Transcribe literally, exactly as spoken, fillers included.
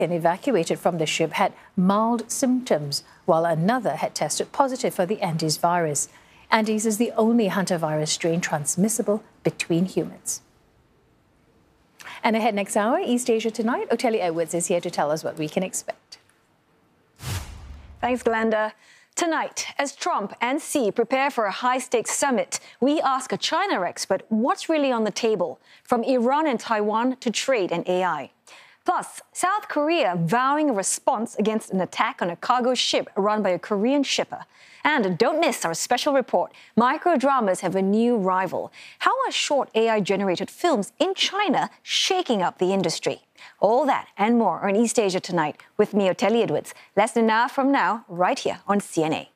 and evacuated from the ship had mild symptoms, while another had tested positive for the Andes virus. Andes is the only hantavirus strain transmissible between humans. And ahead next hour, East Asia Tonight, Otelli Edwards is here to tell us what we can expect. Thanks, Glenda. Tonight, as Trump and Xi prepare for a high-stakes summit, we ask a China expert what's really on the table, from Iran and Taiwan to trade and A I. Plus, South Korea vowing a response against an attack on a cargo ship run by a Korean shipper. And don't miss our special report. Microdramas have a new rival. How are short A I-generated films in China shaking up the industry? All that and more on East Asia Tonight with me, Otelli Edwards. Less than an hour from now, right here on C N A.